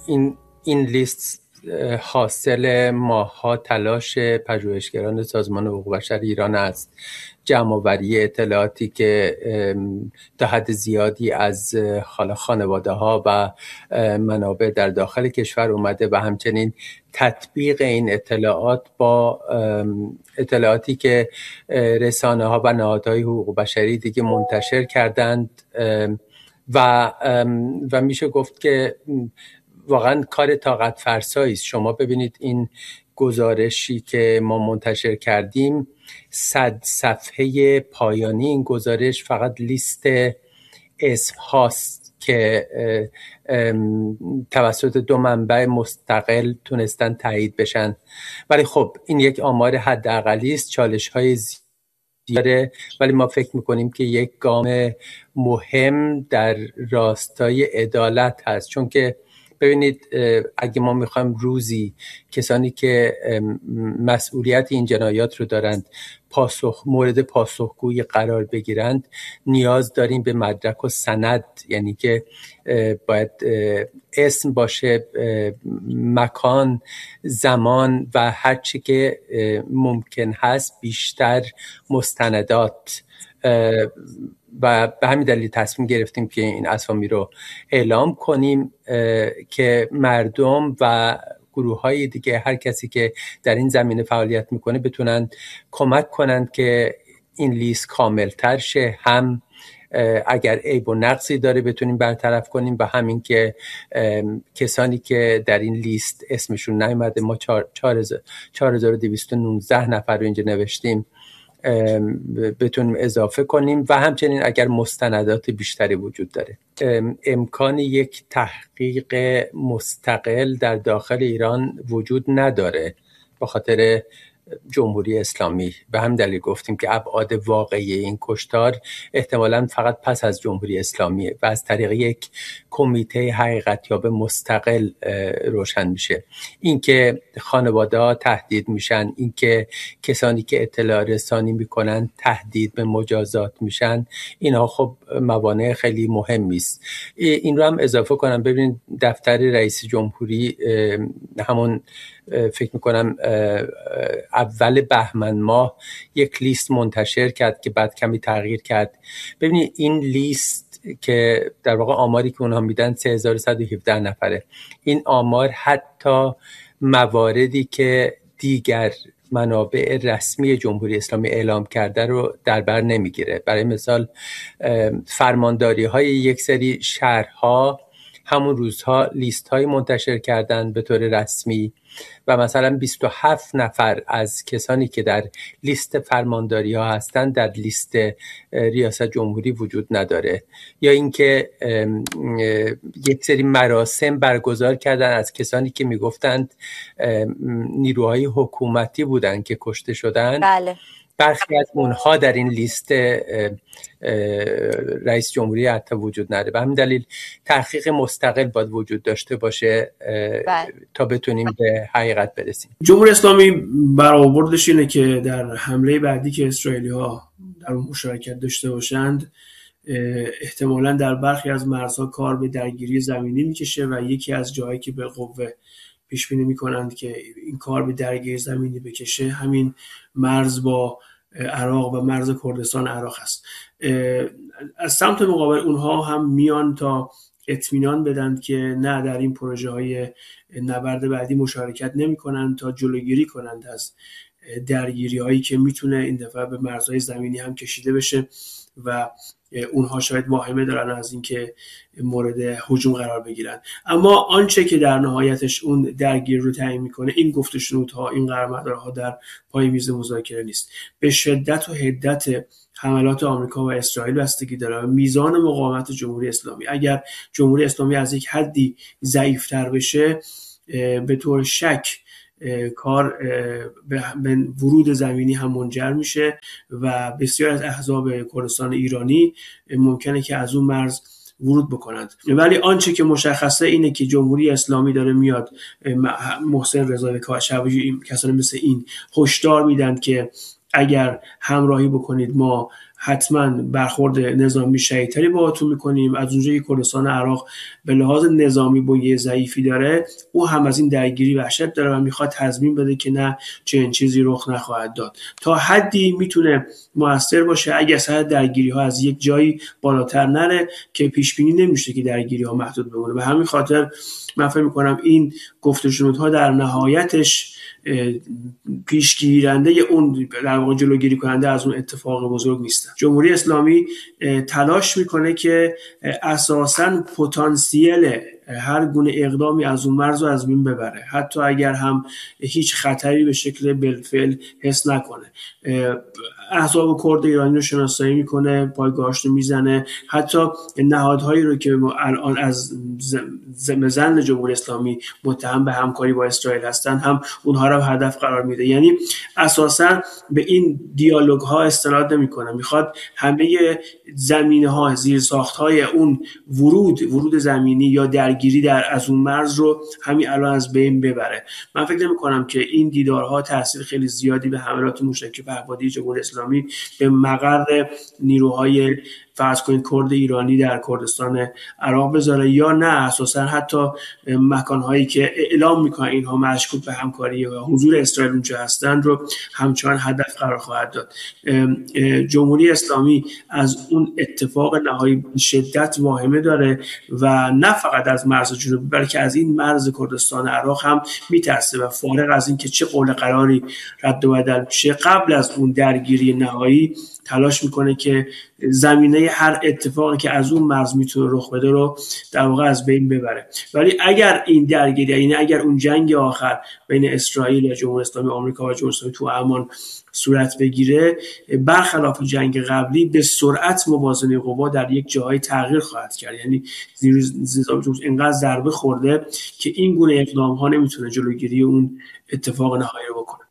این لیست حاصل ماه‌ها تلاش پژوهشگران سازمان حقوق بشر ایران است، جمع‌آوری اطلاعاتی که تا حد زیادی از خانواده‌ها و منابع در داخل کشور اومده و همچنین تطبیق این اطلاعات با اطلاعاتی که رسانه‌ها و نهادهای حقوق بشری دیگه منتشر کردند و میشه گفت که واقعا کار طاقت فرسایی است. شما ببینید این گزارشی که ما منتشر کردیم 100 صفحه پایانی این گزارش فقط لیست اسم هاست که توسط 2 منبع مستقل تونستن تایید بشن، ولی خب این یک آمار حداقلی است، چالش‌های زیاده، ولی ما فکر میکنیم که یک گام مهم در راستای عدالت هست. چون که ببینید اگه ما میخوایم روزی کسانی که مسئولیت این جنایات رو دارند مورد پاسخگویی قرار بگیرند، نیاز داریم به مدرک و سند، یعنی که باید اسم باشه، مکان، زمان و هر چی که ممکن هست بیشتر مستندات، و به همین دلیل تصمیم گرفتیم که این اسامی رو اعلام کنیم که مردم و گروه‌های دیگه، هر کسی که در این زمینه فعالیت میکنه، بتونن کمک کنند که این لیست کاملتر شه، هم اگر عیب و نقصی داره بتونیم برطرف کنیم و همین که کسانی که در این لیست اسمشون نیامده، ما 4219 نفر رو اینجا نوشتیم، بتونیم اضافه کنیم و همچنین اگر مستندات بیشتری وجود داره. امکان یک تحقیق مستقل در داخل ایران وجود نداره به خاطر جمهوری اسلامی. به هم دلیل گفتیم که ابعاد واقعی این کشتار احتمالاً فقط پس از جمهوری اسلامیه و از طریق یک کمیته حقیقتیاب مستقل روشن میشه. اینکه خانواده‌ها تهدید میشن، اینکه کسانی که اطلاع رسانی میکنن تهدید به مجازات میشن، اینها خب موانع خیلی مهمی است. این رو هم اضافه کنم، ببینید دفتر رئیس جمهوری همون فکر میکنم اول بهمن ماه یک لیست منتشر کرد که بعد کمی تغییر کرد. ببینید این لیست که در واقع آماری که اونها میدن 3117 نفره، این آمار حتی مواردی که دیگر منابع رسمی جمهوری اسلامی اعلام کرده رو در بر نمیگیره. برای مثال فرمانداری های یک سری شهرها همون روزها لیست های منتشر کردن به طور رسمی و مثلا 27 نفر از کسانی که در لیست فرمانداری ها هستن در لیست ریاست جمهوری وجود نداره. یا اینکه یک سری مراسم برگزار کردن از کسانی که میگفتند نیروهای حکومتی بودن که کشته شدن. بله. برخی از اونها در این لیست رئیس جمهوری حتی وجود نداره. به همین دلیل تحقیق مستقل باید وجود داشته باشه تا بتونیم به حقیقت برسیم. جمهوری اسلامی برآوردش اینه که در حمله بعدی که اسرائیلی‌ها در مشارکت داشته باشند، احتمالاً در برخی از مرزها کار به درگیری زمینی میکشه و یکی از جاهایی که به قوه پیش بینی میکنند که این کار به درگیری زمینی بکشه همین مرز با عراق و مرز کردستان عراق است. از سمت مقابل اونها هم میان تا اطمینان بدن که نه، در این پروژه های نبرد بعدی مشارکت نمی کنند تا جلوگیری کنند از درگیری هایی که میتونه این دفعه به مرزهای زمینی هم کشیده بشه و اونها شاید واهمه دارن از اینکه مورد هجوم قرار بگیرن. اما آنچه که در نهایتش اون درگیر رو تعیین میکنه این گفت و شنودها، این قرارمدارها در پای میز مذاکره نیست. به شدت و حدت حملات آمریکا و اسرائیل بستگی داره، میزان مقاومت جمهوری اسلامی. اگر جمهوری اسلامی از یک حدی ضعیف‌تر بشه، به طور شک کار به ورود زمینی هم منجر میشه و بسیار از احزاب کردستان ایرانی ممکنه که از اون مرز ورود بکنند. ولی آنچه که مشخصه اینه که جمهوری اسلامی داره میاد، محسن رضایی و کسانی مثل این هشدار میدن که اگر همراهی بکنید ما حتما برخورد نظامی شدیدتری باهاتون میکنیم. از اونجایی که کردستان عراق به لحاظ نظامی بنیه ضعیفی داره، او هم از این درگیری وحشت داره و میخواد تضمین بده که نه چنین چیزی رخ نخواهد داد. تا حدی میتونه موثر باشه اگه سطح درگیری ها از یک جایی بالاتر نره که پیش بینی نمیشه که درگیری ها محدود بمونه. به همین خاطر من فکر میکنم این گفت و شنودها در نهایتش پیشگیرنده اون، در واقع جلوگیری کننده از اون اتفاق بزرگ نیستن. جمهوری اسلامی تلاش میکنه که اساساً پتانسیل هر گونه اقدامی از اون مرز رو از بین ببره، حتی اگر هم هیچ خطری به شکل بالفعل حس نکنه. احزاب کرد ایرانی رو شناسایی میکنه، پایگاهاش رو میزنه، حتی نهادهایی رو که الان از زن جمهوری اسلامی متهم به همکاری با اسرائیل هستن هم اونها رو هدف قرار میده. یعنی اساسا به این دیالوگ ها استناد نمیکنه، میخواد همه زمینه ها، زیر ساخت های اون ورود زمینی یا درگیری در از اون مرز رو همین الان از بین ببره. من فکر نمی کنم که این دیدارها تاثیر خیلی زیادی به حملات موشکی پهپادی جمهوری اسلامی به مقر نیروهای فرض کنید کرد ایرانی در کردستان عراق بذاره، یا نه اساسا حتی مکانهایی که اعلام میکنن اینها مشکوک به همکاری و حضور اسرائیل اونجا هستند رو همچنان هدف قرار خواهد داد. جمهوری اسلامی از اون اتفاق نهایی شدت واهمه داره و نه فقط از مرز جنوبی بلکه از این مرز کردستان عراق هم میترسه و فارغ از این که چه قول قراری رد و بدل میشه قبل از اون درگیری نهایی تلاش میکنه که زمینه هر اتفاقی که از اون مرز میتونه رخ بده رو در واقع از بین ببره. ولی اگر این درگیری، یعنی اگر اون جنگ آخر بین اسرائیل و جمهوری اسلامی آمریکا و جمهوری اسلامی تو عمان صورت بگیره، برخلاف جنگ قبلی به سرعت موازنه قوا در یک جای تغییر خواهد کرد. یعنی اینقدر ضربه خورده که این گونه اقدام ها نمیتونه جلوگیری اون اتفاق نهایی رو بکنه.